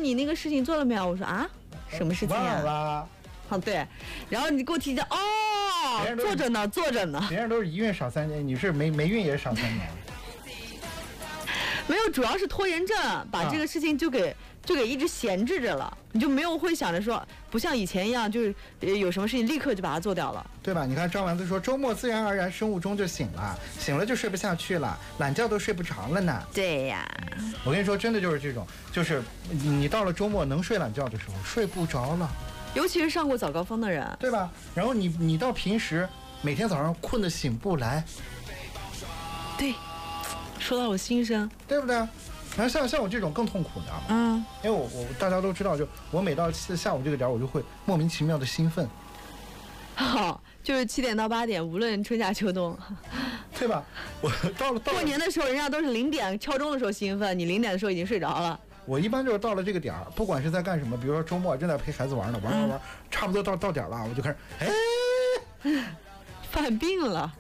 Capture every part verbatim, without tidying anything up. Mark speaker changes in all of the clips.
Speaker 1: 你那个事情做了没有？我说啊，什么事情啊？
Speaker 2: 忘了。
Speaker 1: 啊，对，然后你给我提醒，哦，坐着呢，坐着呢。
Speaker 2: 别人都是一孕少三年，你是没没孕也少三年。
Speaker 1: 没有，主要是拖延症，把这个事情就给、啊、就给一直闲置着了，你就没有会想着说，不像以前一样，就是有什么事情立刻就把它做掉了，
Speaker 2: 对吧？你看张丸子说，周末自然而然生物钟就醒了，醒了就睡不下去了，懒觉都睡不着了呢。
Speaker 1: 对呀，
Speaker 2: 我跟你说，真的就是这种，就是你到了周末能睡懒觉的时候，睡不着了。
Speaker 1: 尤其是上过早高峰的人，
Speaker 2: 对吧？然后你你到平时每天早上困得醒不来，
Speaker 1: 对，说到我心声，
Speaker 2: 对不对？然后像像我这种更痛苦的，
Speaker 1: 嗯，
Speaker 2: 因为我我大家都知道，就我每到下午这个点，我就会莫名其妙的兴奋。
Speaker 1: 好，就是七点到八点，无论春夏秋冬，
Speaker 2: 对吧？我到了到了
Speaker 1: 过年的时候，人家都是零点敲钟的时候兴奋，你零点的时候已经睡着了。
Speaker 2: 我一般就是到了这个点儿，不管是在干什么，比如说周末正在陪孩子玩呢，玩玩玩，嗯、差不多到到点了，我就开始哎，
Speaker 1: 犯病了，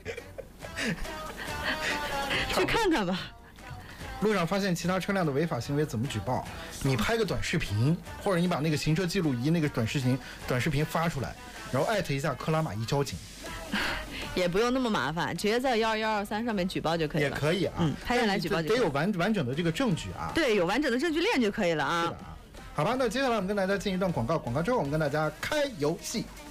Speaker 1: 去看看吧。
Speaker 2: 路上发现其他车辆的违法行为怎么举报？你拍个短视频，或者你把那个行车记录仪那个短视频短视频发出来，然后艾特一下克拉玛依交警。
Speaker 1: 也不用那么麻烦，直接在幺二幺二三上面举报就可以了。
Speaker 2: 也可以啊，
Speaker 1: 嗯，拍下来举报就可以。
Speaker 2: 得有完完整的这个证据啊。
Speaker 1: 对，有完整的证据链就可以了啊。
Speaker 2: 是的啊。好吧，那接下来我们跟大家进一段广告，广告之后我们跟大家开游戏。